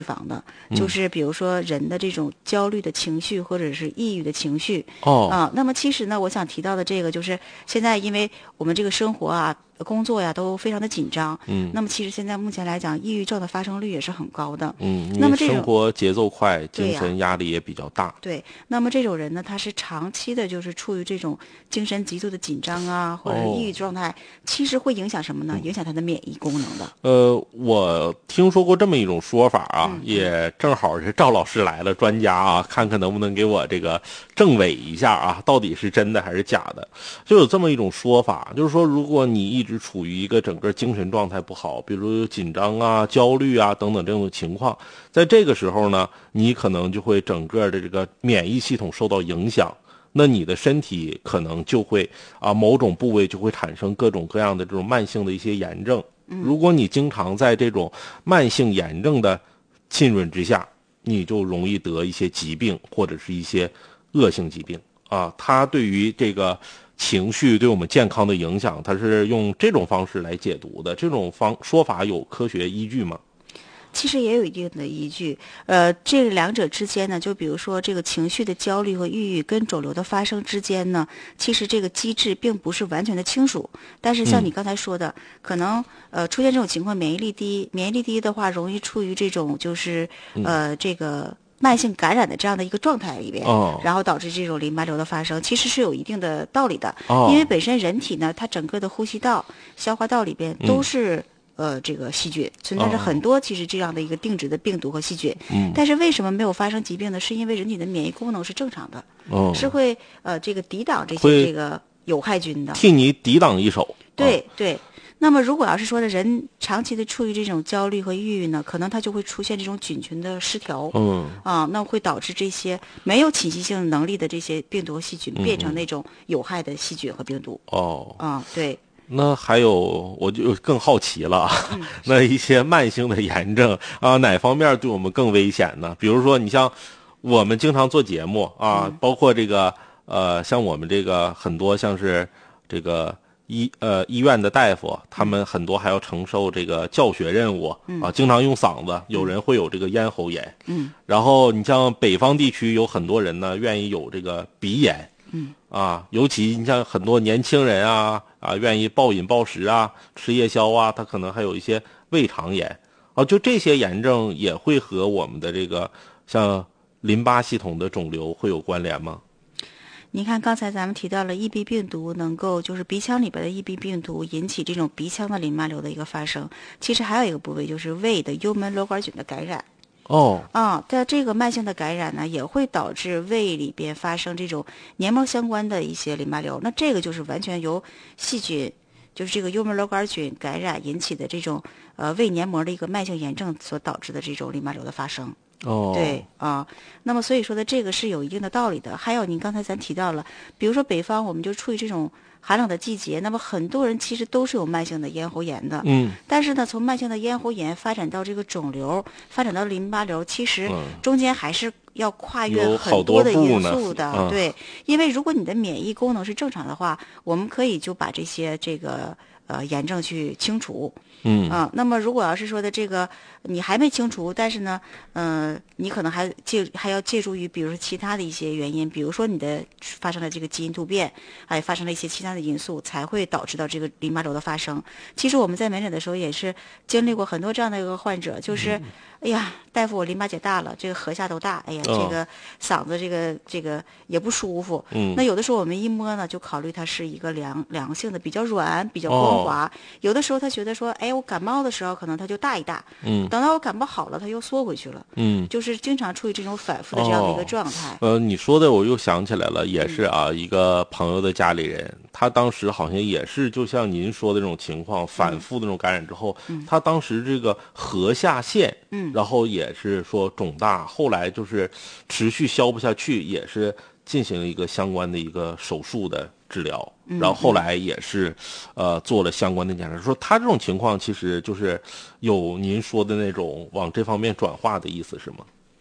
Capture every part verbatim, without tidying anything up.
防的，就是比如说人的这种焦虑的情绪或者是抑郁的情绪。 哦， 啊，那么其实呢，我想提到的这个就是现在因为我们这个生活啊、工作呀都非常的紧张， 嗯， 那么其实现在目前来讲，抑郁症的发生率也是很高的。 嗯，因为那么这种生活节奏快，精对呀神压力也比较大。 对，那么这种人呢，他是长期的，就是处于这种精神极度的紧张啊，或者是抑郁状态，其实会影响什么呢？影响他的免疫功能的。 呃，我听说过这么一种说法啊， 嗯也正好是赵老师来了，专家啊，看看能不能给我这个证伪一下啊，到底是真的还是假的？就有这么一种说法，就是说，如果你一直处于一个整个精神状态不好，比如紧张啊、焦虑啊等等这种情况，在这个时候呢，你可能就会整个的这个免疫系统受到影响。那你的身体可能就会啊，某种部位就会产生各种各样的这种慢性的一些炎症。如果你经常在这种慢性炎症的浸润之下，你就容易得一些疾病或者是一些恶性疾病啊。它对于这个情绪对我们健康的影响，它是用这种方式来解读的。这种方说法有科学依据吗？ 其实也有一定的依据，呃，这两者之间呢，就比如说这个情绪的焦虑和抑郁跟肿瘤的发生之间呢，其实这个机制并不是完全的清楚。但是像你刚才说的，嗯、可能呃出现这种情况，免疫力低，免疫力低的话，容易处于这种就是呃这个慢性感染的这样的一个状态里边， 哦， 然后导致这种淋巴瘤的发生，其实是有一定的道理的。 哦， 因为本身人体呢，它整个的呼吸道、消化道里边都是、嗯。呃，这个细菌存在着很多，其实这样的一个定植的病毒和细菌， 嗯， 但是为什么没有发生疾病呢？是因为人体的免疫功能是正常的， 哦， 是会呃这个抵挡这些这个有害菌的， 替你抵挡一手。 对、 哦、 对。那么如果要是说的人长期的处于这种焦虑和抑郁呢，可能他就会出现这种菌群的失调， 嗯啊，那会导致这些没有侵袭性能力的这些病毒和细菌嗯变成那种有害的细菌和病毒。 哦， 啊，对。 那还有，我就更好奇了，嗯、那一些慢性的炎症啊，哪方面对我们更危险呢？比如说，你像我们经常做节目啊，嗯、包括这个呃，像我们这个很多像是这个医呃医院的大夫，他们很多还要承受这个教学任务、嗯、啊，经常用嗓子，有人会有这个咽喉炎，嗯，然后你像北方地区有很多人呢，愿意有这个鼻炎。 嗯啊，尤其你像很多年轻人啊啊，愿意暴饮暴食啊，吃夜宵啊，他可能还有一些胃肠炎啊，就这些炎症也会和我们的这个像淋巴系统的肿瘤会有关联吗？ 你看，刚才咱们提到了 E B 病毒能够就是鼻腔里边的 E B 病毒引起这种鼻腔的淋巴瘤的一个发生，其实还有一个部位就是胃的幽门螺杆菌的感染。 哦， 啊，在这个慢性的感染呢，也会导致胃里边发生这种黏膜相关的一些淋巴瘤。那这个就是完全由细菌，就是这个幽门螺杆菌感染引起的这种呃胃黏膜的一个慢性炎症所导致的这种淋巴瘤的发生。 哦， 对啊，那么所以说的这个是有一定的道理的。还有您刚才咱提到了，比如说北方我们就处于这种寒冷的季节，那么很多人其实都是有慢性的咽喉炎的， 嗯， 但是呢，从慢性的咽喉炎发展到这个肿瘤，发展到淋巴瘤，其实中间还是要跨越很多的因素的， 嗯、 对，因为如果你的免疫功能是正常的话，我们可以就把这些这个呃炎症去清除。 嗯啊，那么如果要是说的这个你还没清除，但是呢，嗯、呃，你可能还借还要借助于比如说其他的一些原因，比如说你的发生了这个基因突变，还发生了一些其他的因素，才会导致到这个淋巴瘤的发生。其实我们在门诊的时候也是经历过很多这样的一个患者，就是，嗯、哎呀，大夫我淋巴结大了，这个颌下都大，哎呀， 哦、 这个嗓子这个这个也不舒服。 嗯， 那有的时候我们一摸呢，就考虑它是一个良良性的，比较软，比较光滑。哦、有的时候他觉得说，哎。我感冒的时候可能它就大一大，嗯，等到我感冒好了，它又缩回去了，嗯，就是经常处于这种反复的这样的一个状态。 哦、呃，你说的我又想起来了，也是啊，嗯、一个朋友的家里人，他当时好像也是就像您说的这种情况，反复的这种感染之后，嗯、他当时这个颌下腺，嗯，然后也是说肿大，后来就是持续消不下去，也是进行一个相关的一个手术的治疗。然后后来也是，呃，做了相关的检查，说他这种情况其实就是有您说的那种往这方面转化的意思，是吗？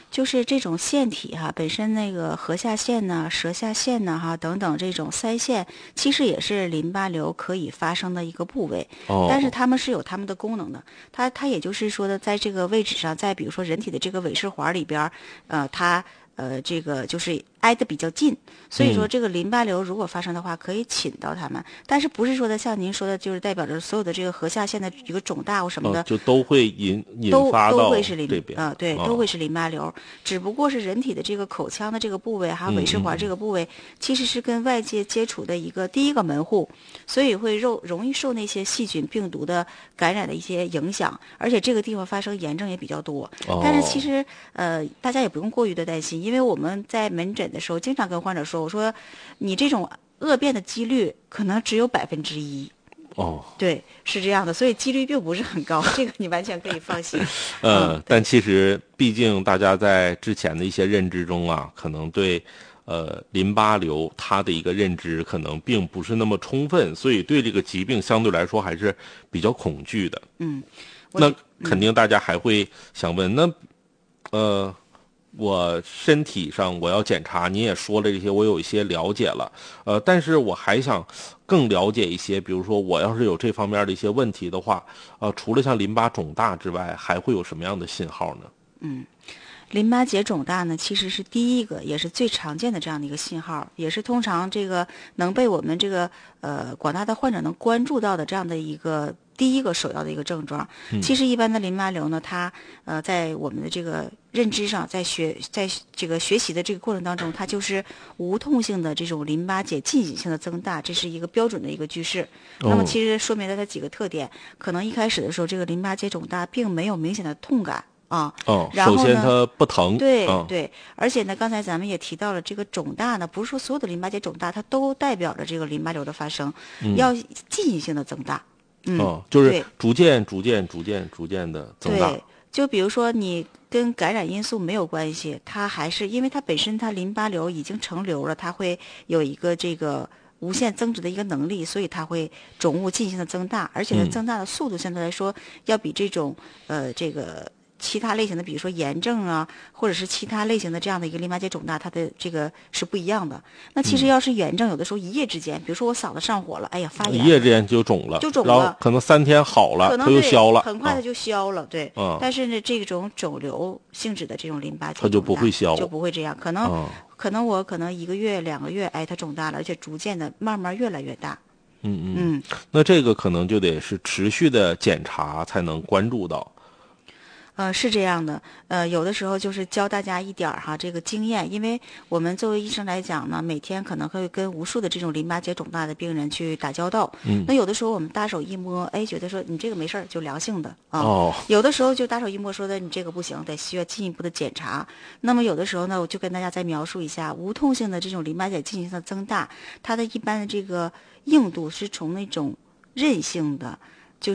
就是这种腺体哈，本身那个颌下腺呐、舌下腺呐哈等等这种腮腺，其实也是淋巴瘤可以发生的一个部位。 哦， 但是它们是有它们的功能的。它它也就是说的，在这个位置上，在比如说人体的这个尾视环里边，呃，它呃这个就是挨得比较近，所以说这个淋巴瘤如果发生的话，可以侵到它们。但是不是说的像您说的，就是代表着所有的这个颌下腺的一个肿大或什么的， 哦、就都会引引都发到都会是淋这边啊、对， 哦、 都会是淋巴瘤。只不过是人体的这个口腔的这个部位，还有尾视环这个部位，其实是跟外界接触的一个第一个门户，所以会容容易受那些细菌、病毒的感染的一些影响，而且这个地方发生炎症也比较多。 哦、 但是其实呃，大家也不用过于的担心，因为我们在门诊的时候经常跟患者说，我说你这种恶变的几率可能只有百分之一。 哦， 对，是这样的，所以几率并不是很高，这个你完全可以放心。 呃， 嗯、 但其实毕竟大家在之前的一些认知中啊，可能对呃淋巴瘤它的一个认知可能并不是那么充分，所以对这个疾病相对来说还是比较恐惧的。 嗯， 那肯定大家还会想问，那呃。我身体上我要检查，你也说了这些，我有一些了解了，呃，但是我还想更了解一些，比如说我要是有这方面的一些问题的话，呃，除了像淋巴肿大之外，还会有什么样的信号呢？ 嗯。淋巴结肿大呢，其实是第一个也是最常见的这样的一个信号，也是通常这个能被我们这个呃广大的患者能关注到的这样的一个第一个首要的一个症状。 嗯、 其实一般的淋巴瘤呢，它呃在我们的这个认知上，在学在这个学习的这个过程当中，它就是无痛性的这种淋巴结进行性的增大，这是一个标准的一个句式。 哦、 那么其实说明了它几个特点，可能一开始的时候，这个淋巴结肿大并没有明显的痛感。啊， 哦， 然后呢， 首先它不疼， 对、 嗯、 对，而且呢，刚才咱们也提到了，这个肿大呢，不是说所有的淋巴结肿大，它都代表着这个淋巴瘤的发生， 嗯、 要进行性的增大，嗯， 哦，就是逐渐、逐渐、逐渐、逐渐的增大。 对，就比如说你跟感染因素没有关系，它还是因为它本身它淋巴瘤已经成瘤了，它会有一个这个无限增殖的一个能力，所以它会肿物进行的增大，而且它增大的速度相对来说要比这种、嗯、呃这个。其他类型的，比如说炎症啊，或者是其他类型的这样的一个淋巴结肿大，它的这个是不一样的。那其实要是炎症，有的时候一夜之间，比如说我嗓子上火了，哎呀发炎， 一夜之间就肿了， 就肿了， 然后可能三天好了， 可能它又消了， 很快它就消了，对。 嗯、 但是呢，这种肿瘤性质的这种淋巴结它就不会消， 就不会这样，可能、 嗯、 可能我可能一个月两个月，哎，它肿大了，而且逐渐的慢慢越来越大。 嗯嗯嗯， 那这个可能就得是持续的检查才能关注到。 呃，是这样的，呃，有的时候就是教大家一点儿哈，这个经验，因为我们作为医生来讲呢，每天可能会跟无数的这种淋巴结肿大的病人去打交道。 嗯， 那有的时候我们大手一摸，哎，觉得说你这个没事儿，就良性的啊。 哦。 有的时候就大手一摸说的你这个不行，得需要进一步的检查。那么有的时候呢，我就跟大家再描述一下，无痛性的这种淋巴结进行的增大，它的一般的这个硬度是从那种韧性的，就是。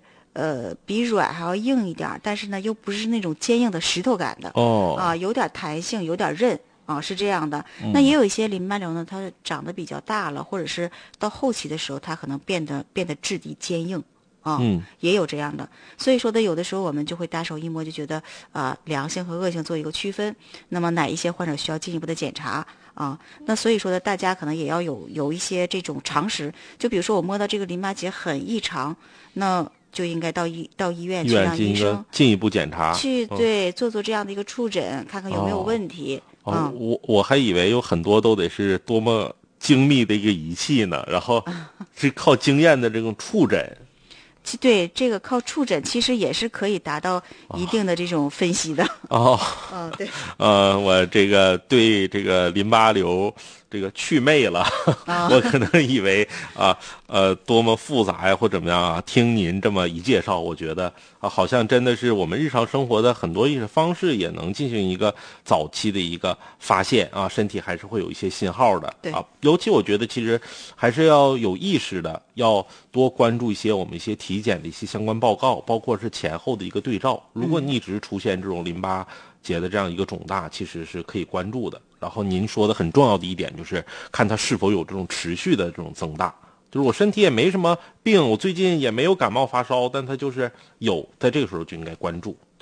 呃，比软还要硬一点，但是呢，又不是那种坚硬的石头感的哦， 啊，有点弹性，有点韧啊，是这样的。嗯、那也有一些淋巴瘤呢，它长得比较大了，或者是到后期的时候，它可能变得变得质地坚硬啊， 嗯， 也有这样的。所以说的，有的时候我们就会大手一摸，就觉得啊、呃，良性和恶性做一个区分。那么哪一些患者需要进一步的检查？啊，那所以说呢，大家可能也要有有一些这种常识，就比如说我摸到这个淋巴结很异常，那就应该到医到医院去让医生进一步检查， 去对、嗯、做做这样的一个触诊，看看有没有问题。 哦， 嗯、 哦我我还以为有很多都得是多么精密的一个仪器呢，然后是靠经验的这种触诊。 对，这个靠触诊其实也是可以达到一定的这种分析的。 哦， 嗯，对。 呃，我这个对这个淋巴瘤这个祛魅了，哦、我可能以为啊呃多么复杂呀或怎么样啊，听您这么一介绍，我觉得啊好像真的是我们日常生活的很多一些方式也能进行一个早期的一个发现啊，身体还是会有一些信号的。 对啊，尤其我觉得其实还是要有意识的，要多关注一些我们一些体检的一些相关报告，包括是前后的一个对照。如果你一直出现这种淋巴结的这样一个肿大，其实是可以关注的。然后您说的很重要的一点就是看它是否有这种持续的这种增大，就是我身体也没什么病，我最近也没有感冒发烧，但它就是有，在这个时候就应该关注，对吧？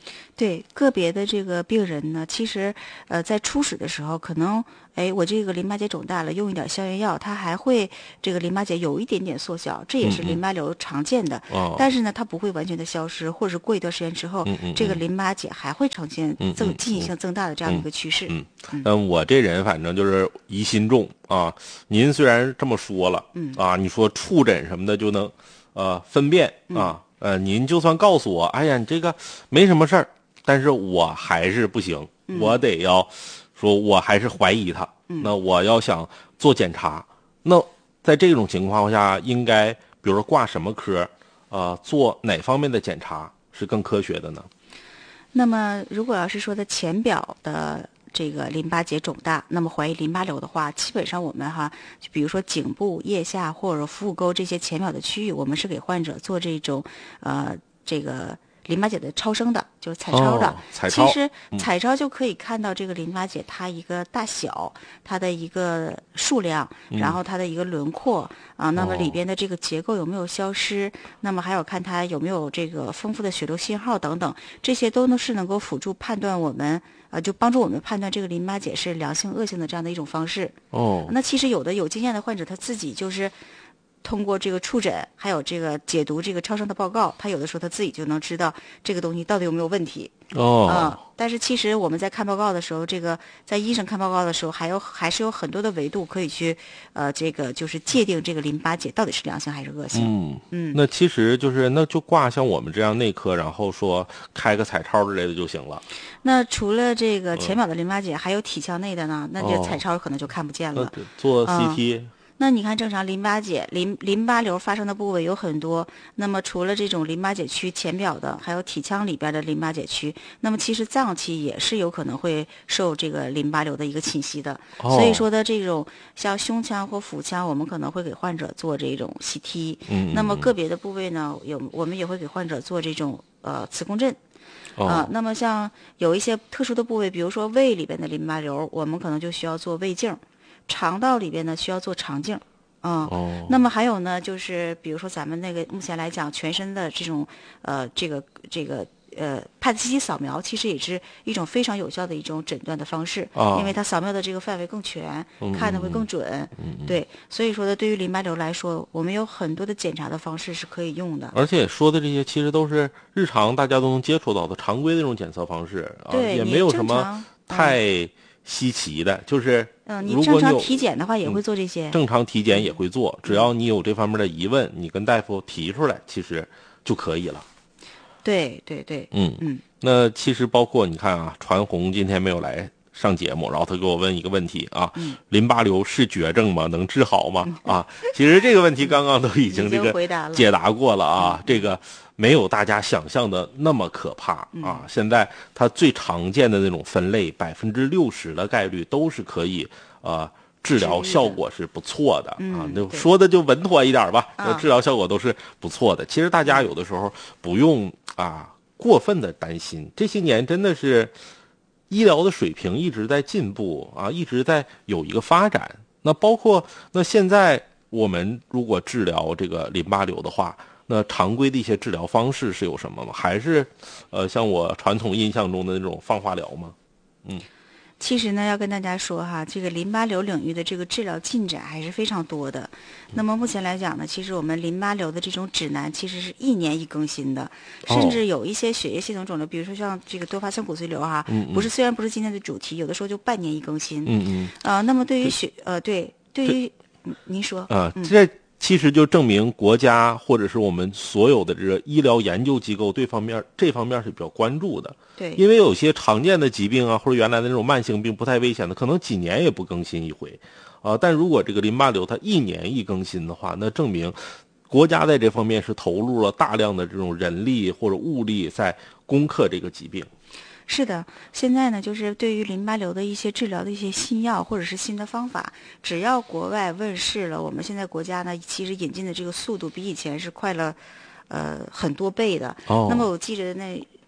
对个别的这个病人呢，其实呃在初始的时候，可能哎我这个淋巴结肿大了，用一点消炎药，它还会这个淋巴结有一点点缩小，这也是淋巴瘤常见的。 嗯哦、 但是呢，它不会完全的消失，或者是过一段时间之后， 嗯嗯、 这个淋巴结还会呈现增进行性增大的这样一个趋势。 嗯，嗯嗯我这人反正就是疑心重啊。您虽然这么说了， 嗯啊，你说触诊什么的就能呃分辨啊。 嗯呃，您就算告诉我，哎呀，你这个没什么事儿，但是我还是不行， 嗯、 我得要说，我还是怀疑他。 嗯、 那我要想做检查，那在这种情况下，应该比如说挂什么科，呃，做哪方面的检查是更科学的呢？ 那么，如果要是说的浅表的这个淋巴结肿大，那么怀疑淋巴瘤的话，基本上我们哈，就比如说颈部、腋下或者腹沟这些浅表的区域，我们是给患者做这种呃这个淋巴结的超声的，就是彩超的。 哦、彩超其实彩超就可以看到这个淋巴结它一个大小，它的一个数量，然后它的一个轮廓啊、呃，那么里边的这个结构有没有消失？哦、那么还有看它有没有这个丰富的血流信号等等，这些都呢是能够辅助判断我们。呃，就帮助我们判断这个淋巴结是良性恶性的这样的一种方式。 哦， 那其实有的有经验的患者他自己就是通过这个触诊，还有这个解读这个超声的报告，他有的时候他自己就能知道这个东西到底有没有问题。 哦， 嗯，但是其实我们在看报告的时候，这个在医生看报告的时候，还有还是有很多的维度可以去，呃，这个就是界定这个淋巴结到底是良性还是恶性。 嗯嗯， 那其实就是那就挂像我们这样内科，然后说开个彩超之类的就行了。 那除了这个浅表的淋巴结，嗯、还有体腔内的呢，那这彩超可能就看不见了。 哦、做 C T。 嗯那你看，正常淋巴结、淋淋巴瘤发生的部位有很多。那么除了这种淋巴结区浅表的，还有体腔里边的淋巴结区。那么其实脏器也是有可能会受这个淋巴瘤的一个侵袭的。 哦、 所以说的这种像胸腔或腹腔，我们可能会给患者做这种 C T。 嗯。 那么个别的部位呢，有我们也会给患者做这种呃磁共振。 哦、 啊，那么像有一些特殊的部位，比如说胃里边的淋巴瘤，我们可能就需要做胃镜。肠道里边呢需要做肠镜，嗯， 哦、 那么还有呢，就是比如说咱们那个目前来讲，全身的这种呃这个这个呃 P E T C T 扫描，其实也是一种非常有效的一种诊断的方式， 哦、 因为它扫描的这个范围更全， 嗯、 看的会更准， 嗯、 对，所以说呢，对于淋巴瘤来说，我们有很多的检查的方式是可以用的， 而且说的这些其实都是日常大家都能接触到的常规的这种检测方式啊， 对， 也没有什么太。 嗯稀奇的，就是嗯，你正常体检的话也会做这些， 嗯、正常体检也会做，只要你有这方面的疑问，你跟大夫提出来，其实就可以了。 对对对， 嗯嗯， 那其实包括你看啊，传红今天没有来上节目，然后他给我问一个问题啊， 嗯、 淋巴瘤是绝症吗？能治好吗？嗯、啊，其实这个问题刚刚都已经这个解答过了啊， 嗯、 这个。没有大家想象的那么可怕啊！ 嗯、 现在它最常见的那种分类，百分之六十的概率都是可以呃治疗效果是不错的啊。那说的就稳妥一点吧， 嗯、 治疗效果都是不错的。其实大家有的时候不用啊过分的担心，这些年真的是医疗的水平一直在进步啊，一直在有一个发展。那包括那现在我们如果治疗这个淋巴瘤的话。那常规的一些治疗方式是有什么吗？还是，呃，像我传统印象中的那种放化疗吗？嗯， 其实呢，要跟大家说哈，这个淋巴瘤领域的这个治疗进展还是非常多的。那么目前来讲呢，其实我们淋巴瘤的这种指南其实是一年一更新的，甚至有一些血液系统肿瘤，比如说像这个多发性骨髓瘤哈， 嗯嗯不是虽然不是今天的主题，有的时候就半年一更新。 嗯嗯。 啊、呃，那么对于血呃对对于您说啊， 嗯、 这。其实就证明国家或者是我们所有的这个医疗研究机构对方面这方面是比较关注的。 对， 因为有些常见的疾病啊，或者原来的那种慢性病不太危险的，可能几年也不更新一回，啊，但如果这个淋巴瘤它一年一更新的话，那证明国家在这方面是投入了大量的这种人力或者物力在攻克这个疾病。 是的，现在呢，就是对于淋巴瘤的一些治疗的一些新药或者是新的方法，只要国外问世了，我们现在国家呢，其实引进的这个速度比以前是快了，呃，很多倍的。 哦。 那么我记得那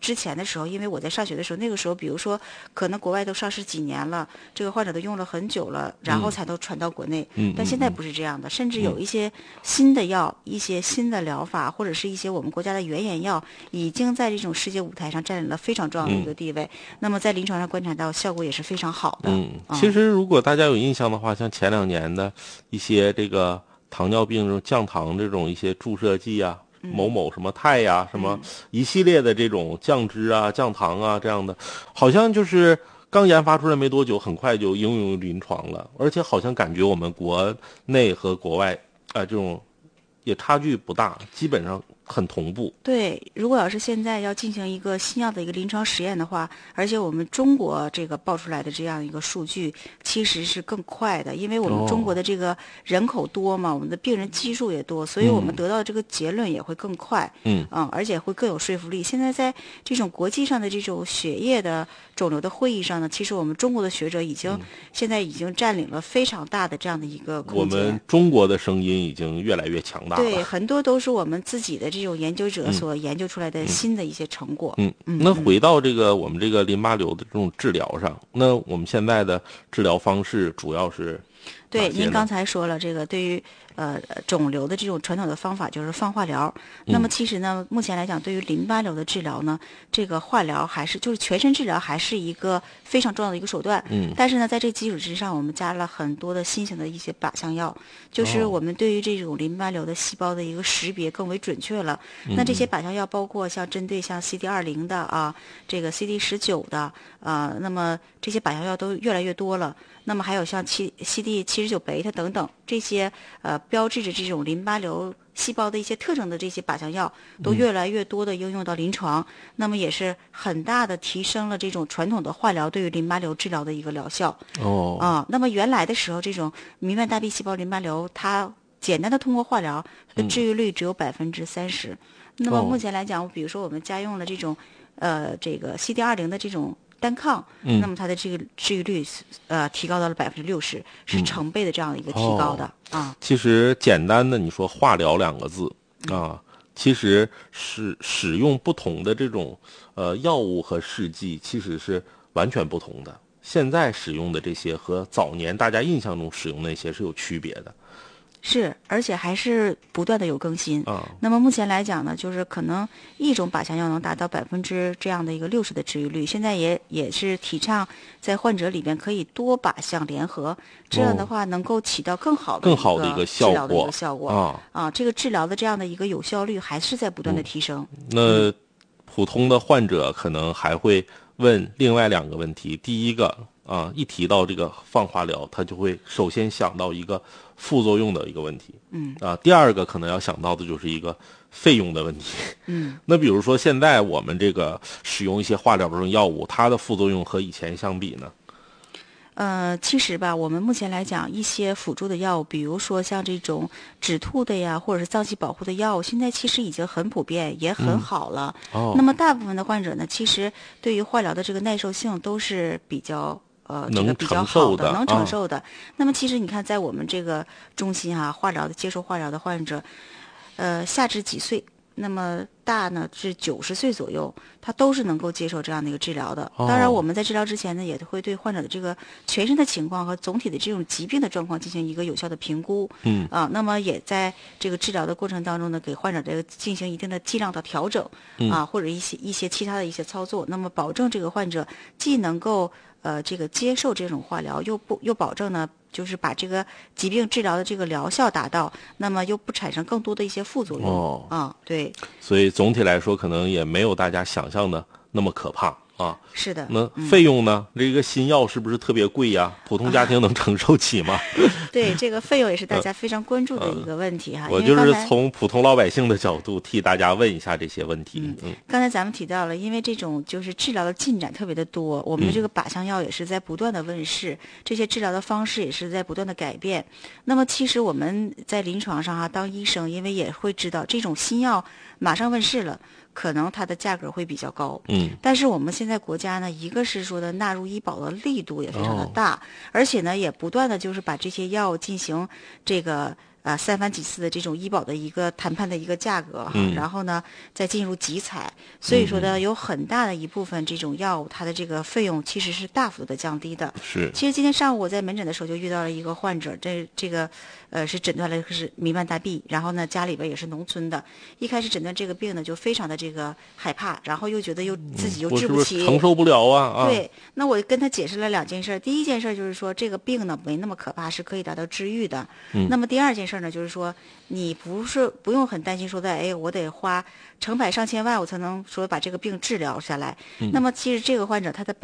之前的时候，因为我在上学的时候，那个时候比如说可能国外都上市几年了，这个患者都用了很久了，然后才都传到国内。 嗯， 但现在不是这样的，甚至有一些新的药、一些新的疗法，或者是一些我们国家的原研药，已经在这种世界舞台上占领了非常重要的一个地位。嗯、那么在临床上观察到效果也是非常好的。 嗯，其实如果大家有印象的话，像前两年的一些这个糖尿病这种降糖这种一些注射剂啊。某某什么肽呀、啊，什么一系列的这种降脂啊、降糖啊这样的，好像就是刚研发出来没多久，很快就应用临床了，而且好像感觉我们国内和国外啊、呃、这种也差距不大，基本上很同步。 对，如果要是现在要进行一个新药的一个临床实验的话，而且我们中国这个报出来的这样一个数据，其实是更快的，因为我们中国的这个人口多嘛，哦、我们的病人基数也多，所以我们得到的这个结论也会更快， 嗯， 嗯，而且会更有说服力。现在在这种国际上的这种血液的肿瘤的会议上呢，其实我们中国的学者已经、嗯、现在已经占领了非常大的这样的一个空间。 我们中国的声音已经越来越强大了。 对，很多都是我们自己的这种研究者所研究出来的新的一些成果。 嗯，嗯那回到这个我们这个淋巴瘤的这种治疗上，那我们现在的治疗方式主要是对，您刚才说了，这个对于呃肿瘤的这种传统的方法就是放化疗。那么其实呢，目前来讲，对于淋巴瘤的治疗呢，这个化疗还是就是全身治疗还是一个非常重要的一个手段。 嗯。 但是呢，在这基础之上，我们加了很多的新型的一些靶向药，就是我们对于这种淋巴瘤的细胞的一个识别更为准确了。 嗯、 那这些靶向药包括像针对像 C D 二十 的啊，这个 C D 十九的啊，那么这些靶向药都越来越多了。那么还有像七 C D 七十九贝塔等等这些呃标志着这种淋巴瘤细胞的一些特征的这些靶向药，都越来越多的应用到临床，嗯、那么也是很大的提升了这种传统的化疗对于淋巴瘤治疗的一个疗效。 哦， 啊，那么原来的时候，这种弥漫大 B 细胞淋巴瘤，它简单的通过化疗，它的治愈率只有百分之三十。嗯、那么目前来讲，比如说我们家用了这种呃这个 C D 二十 的这种单抗， 嗯、 那么它的这个治愈率呃提高到了百分之六十，是成倍的这样的一个提高的、 嗯哦、 啊。 其实简单的你说化疗两个字啊，其实是使用不同的这种呃药物和试剂，其实是完全不同的。现在使用的这些和早年大家印象中使用的那些是有区别的。 是，而且还是不断的有更新。 啊， 那么目前来讲呢，就是可能一种靶向药能达到百分之这样的一个六十的治愈率。现在也也是提倡在患者里边可以多靶向联合，这样的话能够起到更好的更好的一个治疗的一个效果啊啊，这个治疗的这样的一个有效率还是在不断的提升。 嗯、那普通的患者可能还会问另外两个问题，第一个啊，一提到这个放化疗，他就会首先想到一个副作用的一个问题， 嗯啊，第二个可能要想到的就是一个费用的问题， 嗯， 那比如说现在我们这个使用一些化疗这种药物，它的副作用和以前相比呢？ 呃，其实吧，我们目前来讲，一些辅助的药物，比如说像这种止吐的呀，或者是脏器保护的药物，现在其实已经很普遍，也很好了。 嗯哦、 那么大部分的患者呢，其实对于化疗的这个耐受性都是比较呃这个比较好的，能承受的。啊、那么其实你看，在我们这个中心啊，化疗的接受化疗的患者，呃，下至几岁。那么大呢是九十岁左右，他都是能够接受这样的一个治疗的。 哦、 当然，我们在治疗之前呢，也会对患者的这个全身的情况和总体的这种疾病的状况进行一个有效的评估。 嗯啊，那么也在这个治疗的过程当中呢，给患者这个进行一定的剂量的调整、 嗯、 啊，或者一些一些其他的一些操作，那么保证这个患者既能够呃这个接受这种化疗，又不又保证呢。就是把这个疾病治疗的这个疗效达到，那么又不产生更多的一些副作用。 哦， 啊，对。 所以总体来说，可能也没有大家想象的那么可怕啊。 是的。 那费用呢？嗯、这个新药是不是特别贵呀？普通家庭能承受起吗？ 对，这个费用也是大家非常关注的一个问题哈。 呃、我就是从普通老百姓的角度替大家问一下这些问题。 嗯，嗯刚才咱们提到了，因为这种就是治疗的进展特别的多，我们的这个靶向药也是在不断的问世，嗯、这些治疗的方式也是在不断的改变。那么其实我们在临床上哈，当医生因为也会知道这种新药马上问世了。可能它的价格会比较高， 嗯， 但是我们现在国家呢，一个是说的纳入医保的力度也非常的大， 哦、 而且呢，也不断的就是把这些药进行这个呃三番几次的这种医保的一个谈判的一个价格哈， 嗯、 然后呢再进入集采，所以说呢、嗯、有很大的一部分这种药物它的这个费用其实是大幅度的降低的。 是， 其实今天上午我在门诊的时候就遇到了一个患者，这这个呃是诊断了是弥漫大臂，然后呢家里边也是农村的，一开始诊断这个病呢就非常的这个害怕，然后又觉得又自己又治不起， 嗯、是不是承受不了啊啊！ 对，那我跟他解释了两件事，第一件事就是说这个病呢没那么可怕，是可以达到治愈的。 嗯、 那么第二件事呢就是说你不是不用很担心说的，哎，我得花成百上千万我才能说把这个病治疗下来。 嗯、 那么其实这个患者他的